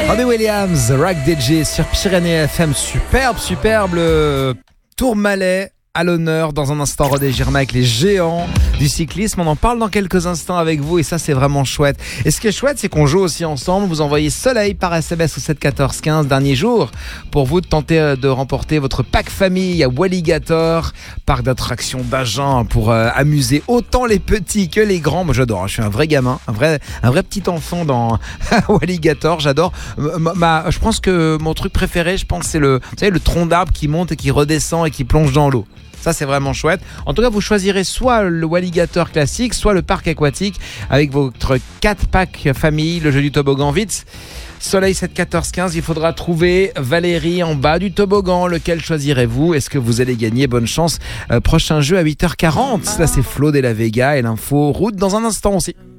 Robbie Williams, Rock DJ sur Pyrénées FM. Superbe le Tourmalet à l'honneur dans un instant. Rodé Girma avec les géants du cyclisme. On en parle dans quelques instants avec vous et ça c'est vraiment chouette. Et ce qui est chouette, c'est qu'on joue aussi ensemble. Vous envoyez Soleil par SMS au 7 14 15. Dernier jour pour vous de tenter de remporter votre pack famille à Walligator, parc d'attractions d'Agen pour amuser autant les petits que les grands. Moi j'adore, je suis un vrai gamin, un vrai petit enfant dans Walligator. J'adore. Je pense que mon truc préféré, c'est vous savez, le tronc d'arbre qui monte et qui redescend et qui plonge dans l'eau. Ça, c'est vraiment chouette. En tout cas, vous choisirez soit le Walligator classique, soit le parc aquatique avec votre 4 packs famille, le jeu du toboggan vite. Soleil 7 14 15, il faudra trouver Valérie en bas du toboggan. Lequel choisirez-vous? Est-ce que vous allez gagner? Bonne chance. Prochain jeu à 8h40. Là, c'est Flo de la Vega et l'info route dans un instant aussi.